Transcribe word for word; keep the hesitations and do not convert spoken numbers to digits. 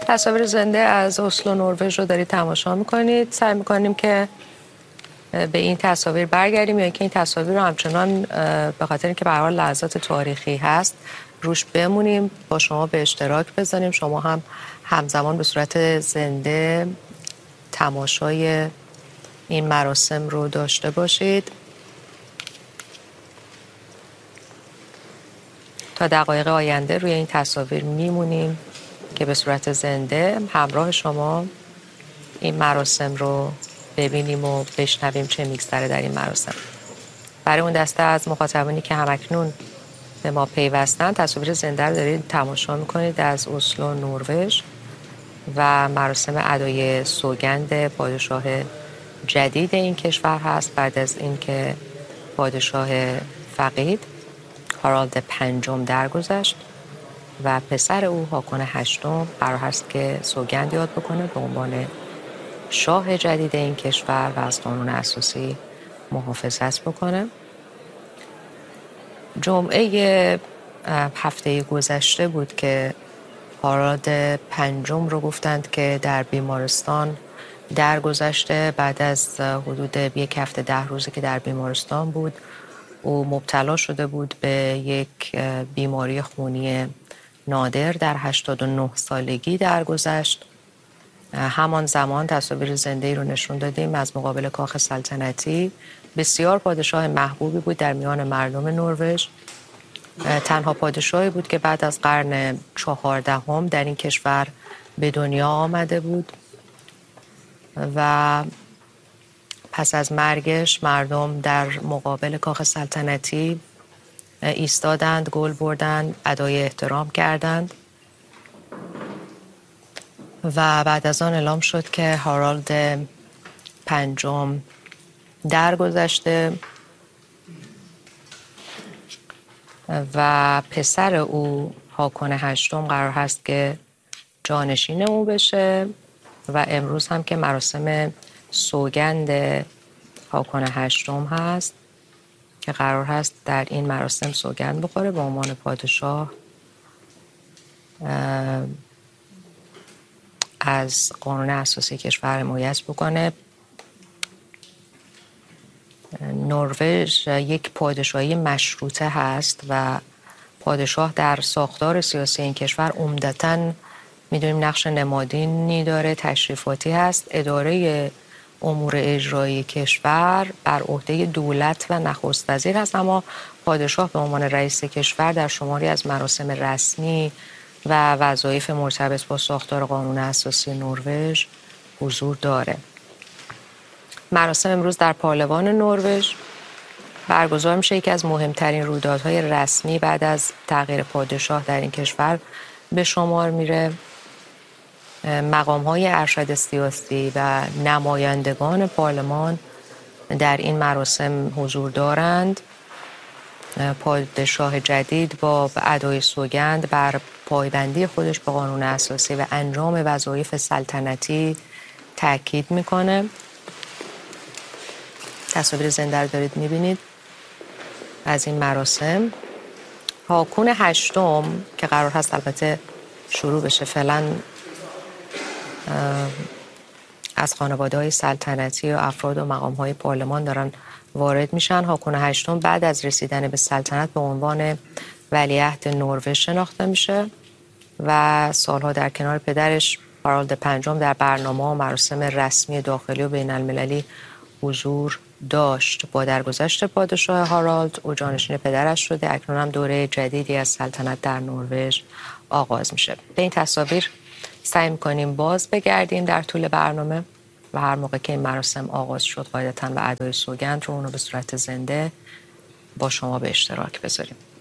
تصاویر زنده از اسلو نروژ رو دارید تماشا میکنید. سعی میکنیم که به این تصاویر برگردیم یا اینکه این تصاویر رو همچنان به خاطر اینکه به هر حال لحظات تاریخی هست روش بمونیم، با شما به اشتراک بذاریم، شما هم همزمان به صورت زنده تماشای این مراسم رو داشته باشید. تا دقایق آینده روی این تصاویر میمونیم که به صورت زنده همراه شما این مراسم رو ببینیم و بشنویم چه میگذره در این مراسم. برای اون دسته از مخاطبانی که همکنون به ما پیوستن، تصاویر زنده رو دارید تماشا میکنید از اسلو نروژ و مراسم ادای سوگند پادشاه جدید این کشور هست بعد از اینکه پادشاه فقید هارالد پنجم درگذشت و پسر او هاکون هشتم قرار هست که سوگند یاد بکنه به عنوان شاه جدید این کشور و از قانون اساسی محافظت بکنه. جمعه هفته گذشته بود که هارالد پنجم رو گفتند که در بیمارستان درگذشته. بعد از حدود یک هفته ده روزی که در بیمارستان بود، او مبتلا شده بود به یک بیماری خونی نادر. در هشتاد و نه سالگی درگذشت. همان زمان تصاویر زنده‌ای رو نشون دادیم از مقابل کاخ سلطنتی. بسیار پادشاه محبوبی بود در میان مردم نروژ. تنها پادشاهی بود که بعد از قرن چهاردهم در این کشور به دنیا آمده بود و پس از مرگش مردم در مقابل کاخ سلطنتی ایستادند، گل بردند، ادای احترام کردند و بعد از آن اعلام شد که هارالد پنجم درگذشته و پسر او هاکون هشتم قرار هست که جانشین او بشه و امروز هم که مراسم سوگند هاکون هشتم هست که قرار هست در این مراسم سوگند بخوره به عنوان پادشاه از قانون اساسی کشور حمایت بکنه. نروژ یک پادشاهی مشروطه هست و پادشاه در ساختار سیاسی این کشور عمدتاً میدونیم نقش نمادینی داره، تشریفاتی هست. اداره امور اجرایی کشور بر عهده دولت و نخست وزیر هست، اما پادشاه به عنوان رئیس کشور در شماری از مراسم رسمی و وظایف مرتبط با ساختار قانون اساسی نروژ حضور داره. مراسم امروز در پارلمان نروژ برگزار میشه. یکی از مهمترین رویدادهای رسمی بعد از تغییر پادشاه در این کشور به شمار میره. مقام‌های ارشد سیاسی و نمایندگان پارلمان در این مراسم حضور دارند. پادشاه جدید با ادای سوگند بر پایبندی خودش به قانون اساسی و انجام وظایف سلطنتی تاکید میکنه. تصاویر زنده رو دارید میبینید از این مراسم. هاکون هشتم که قرار هست البته شروع بشه، فعلا از خانواده های سلطنتی و افراد و مقام های پارلمان دارن وارد میشن. هاکون هشتم بعد از رسیدن به سلطنت به عنوان ولیعهد نروژ شناخته میشه و سالها در کنار پدرش هارالد پنجم در برنامه و مراسم رسمی داخلی و بین المللی حضور داشت. با درگذشت پادشاه هارالد او جانشین پدرش شده. اکنون هم دوره جدیدی از سلطنت در نروژ آغاز میشه. به این تصاویر سعی میکنیم باز بگردیم در طول برنامه و هر موقع که این مراسم آغاز شد قاعدتاً و ادای سوگند رو اونو به صورت زنده با شما به اشتراک بذاریم.